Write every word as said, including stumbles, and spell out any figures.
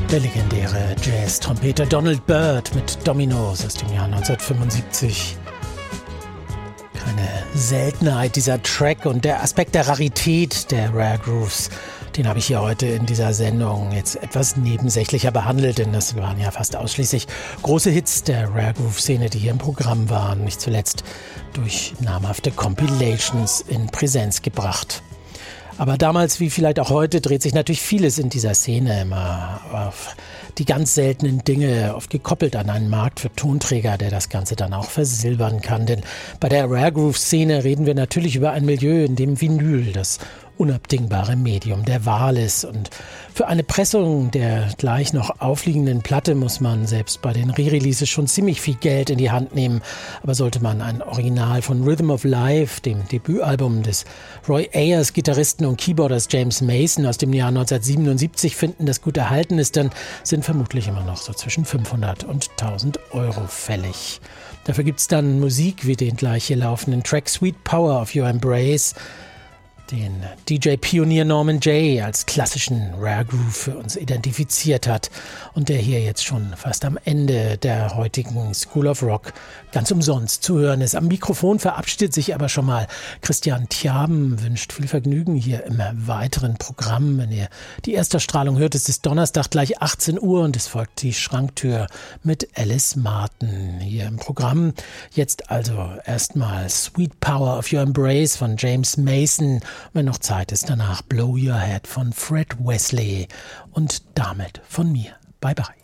Der legendäre Jazz-Trompeter Donald Byrd mit Dominoes aus dem Jahr neunzehnhundertfünfundsiebzig. Keine Seltenheit, dieser Track, und der Aspekt der Rarität der Rare Grooves, den habe ich hier heute in dieser Sendung jetzt etwas nebensächlicher behandelt, denn das waren ja fast ausschließlich große Hits der Rare Groove-Szene, die hier im Programm waren, nicht zuletzt durch namhafte Compilations in Präsenz gebracht. Aber damals, wie vielleicht auch heute, dreht sich natürlich vieles in dieser Szene immer auf die ganz seltenen Dinge, oft gekoppelt an einen Markt für Tonträger, der das Ganze dann auch versilbern kann. Denn bei der Rare Groove-Szene reden wir natürlich über ein Milieu, in dem Vinyl das unabdingbare Medium der Wahl ist. Und für eine Pressung der gleich noch aufliegenden Platte muss man selbst bei den Re-Releases schon ziemlich viel Geld in die Hand nehmen. Aber sollte man ein Original von Rhythm of Life, dem Debütalbum des Roy Ayers, Gitarristen und Keyboarders James Mason aus dem Jahr neunzehnhundertsiebenundsiebzig finden, das gut erhalten ist, dann sind vermutlich immer noch so zwischen fünfhundert und tausend Euro fällig. Dafür gibt es dann Musik wie den gleich hier laufenden Track Sweet Power of Your Embrace, den D J-Pionier Norman Jay als klassischen Rare Groove für uns identifiziert hat und der hier jetzt schon fast am Ende der heutigen School of Rock ganz umsonst zu hören ist. Am Mikrofon verabschiedet sich aber schon mal Christian Thiaben, wünscht viel Vergnügen hier im weiteren Programm. Wenn ihr die Erstausstrahlung hört, ist es Donnerstag gleich achtzehn Uhr und es folgt die Schranktür mit Alice Martin hier im Programm. Jetzt also erstmal Sweet Power of Your Embrace von James Mason. Wenn noch Zeit ist, danach Blow Your Head von Fred Wesley und damit von mir. Bye bye.